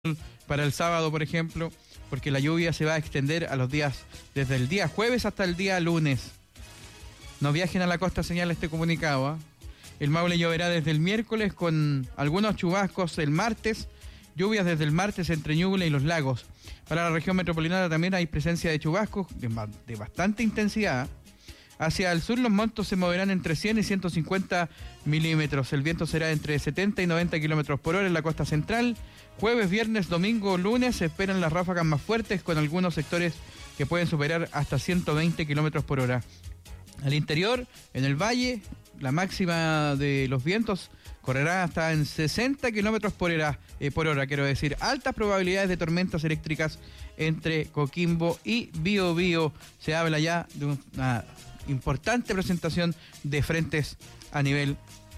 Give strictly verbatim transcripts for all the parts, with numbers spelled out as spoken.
para el sábado, por ejemplo, porque la lluvia se va a extender a los días, desde el día jueves hasta el día lunes. No viajen a la costa, señala este comunicado, ¿eh? El Maule lloverá desde el miércoles con algunos chubascos el martes, lluvias desde el martes entre Ñuble y los lagos. Para la región metropolitana también hay presencia de chubascos de, de bastante intensidad. Hacia el sur los montos se moverán entre cien y ciento cincuenta milímetros. El viento será entre setenta y noventa kilómetros por hora en la costa central. Jueves, viernes, domingo, lunes se esperan las ráfagas más fuertes con algunos sectores que pueden superar hasta ciento veinte kilómetros por hora. Al interior, en el valle, la máxima de los vientos correrá hasta en sesenta kilómetros por hora, eh, por hora, quiero decir. Altas probabilidades de tormentas eléctricas entre Coquimbo y Biobío. Se habla ya de una importante presentación de frentes a nivel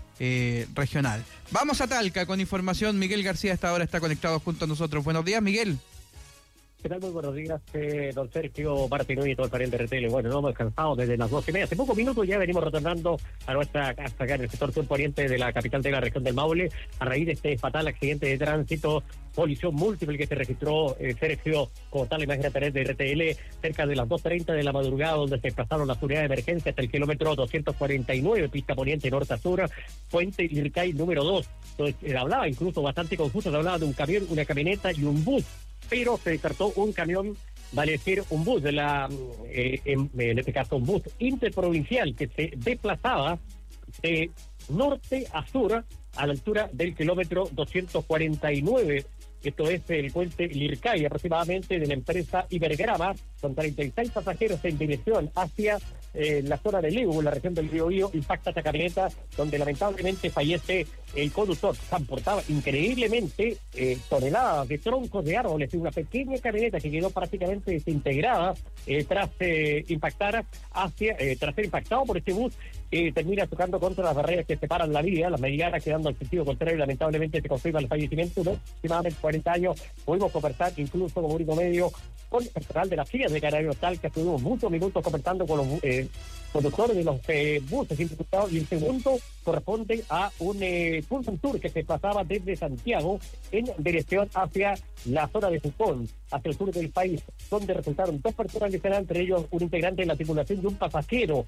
eh, regional. Vamos a Talca con información. Miguel García a esta hora está conectado junto a nosotros. Buenos días, Miguel. ¿Qué tal? Muy buenos días, eh, don Sergio Martínez y todo el panel de R T L. Bueno, no hemos descansado desde las dos y media. Hace pocos minutos ya venimos retornando a nuestra casa acá en el sector sur poniente de la capital de la región del Maule, a raíz de este fatal accidente de tránsito, colisión múltiple que se registró, eh, Sergio, como tal la imagen a través de R T L, cerca de las dos treinta de la madrugada, donde se desplazaron las unidades de emergencia hasta el kilómetro doscientos cuarenta y nueve, pista poniente norte a sur, puente Lircay número dos. Entonces, eh, hablaba incluso bastante confuso, se hablaba de un camión, una camioneta y un bus, pero se descartó un camión, vale decir, un bus de la, eh, en, en este caso un bus interprovincial que se desplazaba de norte a sur a la altura del kilómetro doscientos cuarenta y nueve. Esto es el puente Lircay, aproximadamente, de la empresa Ibergrama, con treinta y seis pasajeros en dirección hacia eh, la zona del Leu, en la región del Biobío. Impacta esta camioneta, donde lamentablemente fallece el conductor. Transportaba increíblemente eh, toneladas de troncos de árboles, una pequeña camioneta que quedó prácticamente desintegrada eh, tras eh, impactar hacia, eh, tras ser impactado por este bus. Eh, termina tocando contra las barreras que separan la vía, las medianas quedando al sentido contrario. Lamentablemente se confirma el fallecimiento, ¿no? Aproximadamente cuarenta años. Pudimos conversar incluso como único medio con el personal de las filias de Carabineros Talca. Estuvimos muchos minutos conversando con los eh, conductores de los eh, buses imputados, y el segundo corresponde a un eh, Pulsan Tour que se pasaba desde Santiago en dirección hacia la zona de Pucón, hacia el sur del país, donde resultaron dos personas lesionadas, entre ellos un integrante de la tripulación y un pasajero.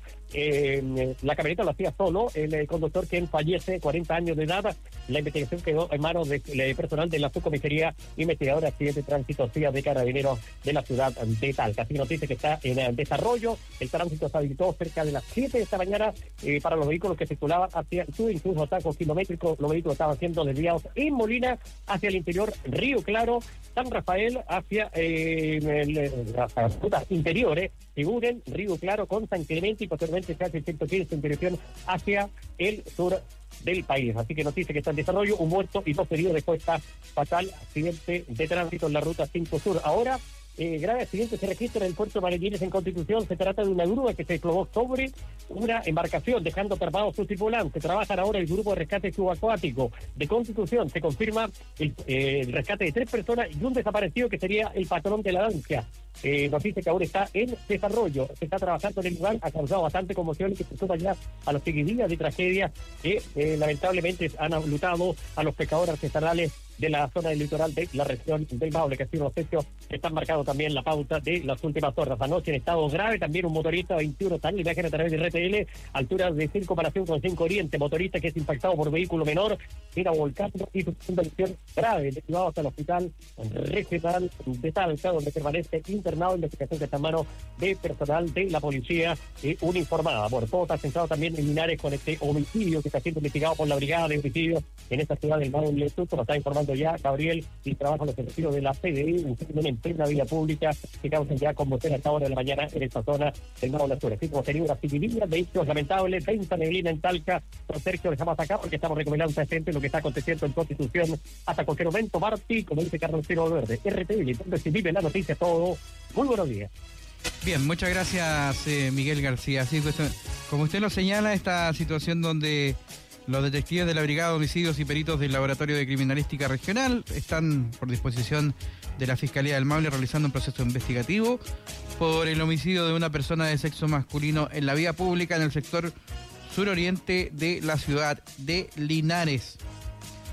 Eh, la camioneta lo hacía solo, el eh, conductor, quien fallece, cuarenta años de edad. La investigación quedó en manos del de personal de la subcomisaría investigadora de accidente de tránsito de Carabineros de la ciudad de Talca. Así que nos dice que está en eh, desarrollo. El tránsito se habilitó cerca de las siete de esta mañana eh, para los vehículos que circulaban hacia el sur, incluso tacos kilométricos. Los vehículos estaban siendo desviados en Molina hacia el interior, Río Claro, San Rafael hacia eh, el, las rutas interiores, figuren Río Claro con San Clemente, y posteriormente se hace el ciento quince en dirección hacia el sur del país. Así que nos dice que está en desarrollo. Un muerto y dos heridos dejó esta fatal accidente de tránsito en la ruta cinco Sur. Ahora, Eh, grave accidente se registra en el puerto de Magallanes en Constitución. Se trata de una grúa que se desplomó sobre una embarcación, dejando atrapados sus tripulantes. Trabajan ahora el grupo de rescate subacuático de Constitución. Se confirma el, eh, el rescate de tres personas y un desaparecido que sería el patrón de la lancha. Eh, nos dice que ahora está en desarrollo, se está trabajando en el lugar. Ha causado bastante conmoción y que se suma ya a los seguidillas de tragedia que eh, lamentablemente han lutado a los pescadores artesanales de la zona del litoral de la región del Maule, que ha sido unos hechos que están marcados también la pauta de las últimas horas. Anoche en estado grave también un motorista veintiuno, tal imagen a través de R T L, alturas de cinco comparación con cinco Oriente, motorista que es impactado por vehículo menor, mira volcando y sufriendo lesión grave, llevado hasta el hospital regional de Talca, donde permanece internado. Investigación que está en manos de personal de la policía eh, uniformada. Bueno, todo está centrado también en Linares con este homicidio que está siendo investigado por la brigada de homicidios en esta ciudad del Maule Sur, como está informando ya Gabriel, y trabajan los servicios de la P D I, un crimen en plena vía pública que causan ya conmoción a esta hora de la mañana en esta zona del Maule Sur. Así como sería una seguidilla de hechos lamentables, veinte neblina en Talca. Don Sergio, dejamos acá porque estamos recomendando a esta gente lo que está aconteciendo en Constitución hasta cualquier momento. Martí, como dice Carlos Ciro Verde, R T L, entonces si vive la noticia todo. Muy buenos días. Bien, muchas gracias, eh, Miguel García. Así que, como usted lo señala, esta situación donde los detectives de la Brigada de Homicidios y peritos del Laboratorio de Criminalística Regional están por disposición de la Fiscalía del Maule realizando un proceso investigativo por el homicidio de una persona de sexo masculino en la vía pública en el sector suroriente de la ciudad de Linares.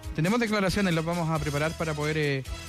tenemos declaraciones, las vamos a preparar para poder eh,